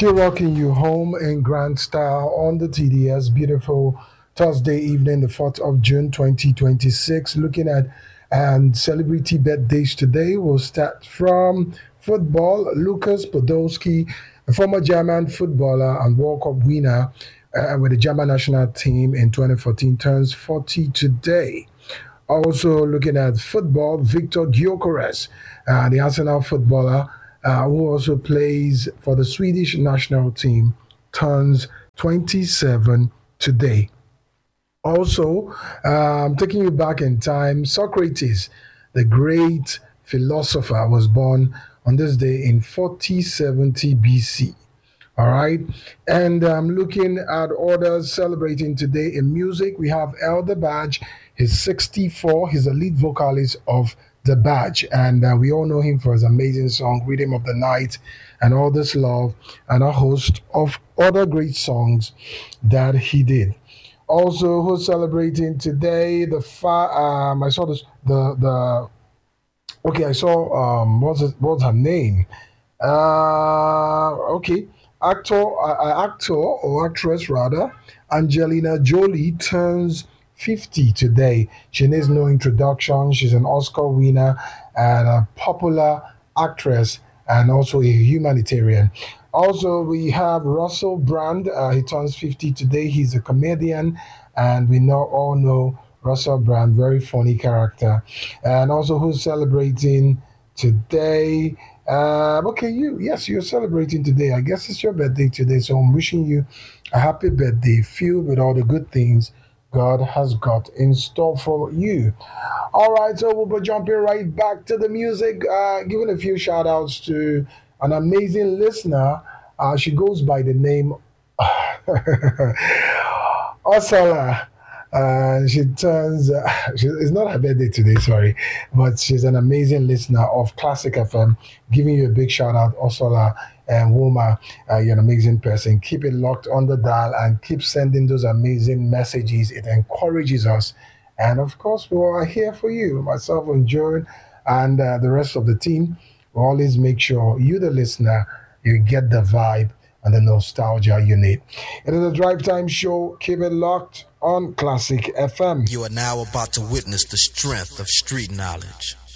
Still rocking you home in grand style on the TDS. Beautiful Thursday evening, the 4th of June 2026. Looking at and celebrity birthdays today. We'll start from football. Lucas Podolski, a former German footballer and World Cup winner with the German national team in 2014, turns 40 today. Also looking at football, Victor Gyökeres, the Arsenal footballer who also plays for the Swedish national team, turns 27 today. Also, taking you back in time, Socrates, the great philosopher, was born on this day in 4070 BC. All right. And looking at others celebrating today in music, we have Elder Badge. He's 64. He's the lead vocalist of The Badge. And we all know him for his amazing song, Rhythm of the Night, and All This Love, and a host of other great songs that he did. Also, who's celebrating today? I saw this. Okay, I saw. What's her name? Okay, actor or actress rather, Angelina Jolie turns 50 today. She needs no introduction. She's an Oscar winner and a popular actress and also a humanitarian. Also, we have Russell Brand. He turns 50 today. He's a comedian, and we all know Russell Brand, very funny character. And also, who's celebrating today? Yes, you're celebrating today. I guess it's your birthday today, so I'm wishing you a happy birthday, filled with all the good things God has got in store for you. All right, so we'll be jumping right back to the music, giving a few shout outs to an amazing listener. She goes by the name Osala. It's not her birthday today, sorry, but she's an amazing listener of Classic FM. Giving you a big shout out, Osala and Woma. You're an amazing person. Keep it locked on the dial and keep sending those amazing messages. It encourages us. And of course, we are here for you, myself and Joan and the rest of the team. We always make sure you, the listener, you get the vibe and the nostalgia you need. It is a drive time show. Keep it locked on Classic FM. You are now about to witness the strength of street knowledge.